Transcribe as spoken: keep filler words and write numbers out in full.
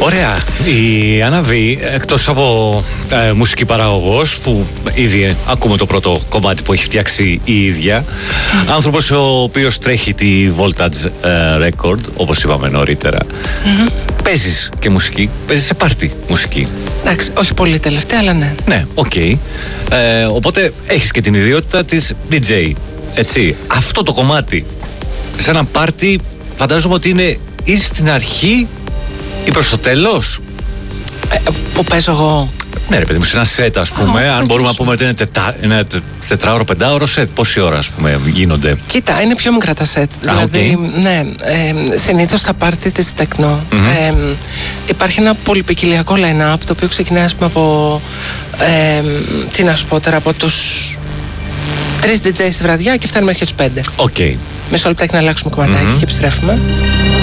Ωραία. Η Άννα Β, εκτός από ε, μουσική παραγωγός, που ήδη ακούμε το πρώτο κομμάτι που έχει φτιάξει η ίδια, mm. άνθρωπος ο οποίος τρέχει τη Voltage ε, Record, όπως είπαμε νωρίτερα. Mm-hmm. Παίζεις και μουσική, παίζεις σε πάρτι μουσική. Εντάξει, όχι πολύ τελευταία, αλλά ναι. Ναι, οκ. Okay. Ε, οπότε έχεις και την ιδιότητα της ντι τζέι, έτσι. Αυτό το κομμάτι, σε ένα πάρτι, φαντάζομαι ότι είναι ή στην αρχή ή προς το τέλος. Ε, που παίζω εγώ. Ναι, ρε παιδί μου, σε ένα σετ, ας πούμε, oh, αν μπορούμε να πούμε ότι είναι τετά, ένα τετράωρο, πεντάωρο σετ, πόση ώρα, ας πούμε, γίνονται? Κοίτα, είναι πιο μικρά τα σετ. Ah, δηλαδή, okay. ναι, ε, συνήθως στα πάρτι της τεκνό mm-hmm. ε, υπάρχει ένα πολυπικιλιακό line-up, το οποίο ξεκινάει, ας πούμε, από, ε, τι να σου πω τώρα, από τους τρεις ντι τζέι στη βραδιά και φτάνει μέχρι και τους πέντε. Οκ. Okay. Μισό λεπτάκι να αλλάξουμε κομματάκι mm-hmm. και επιστρέφουμε.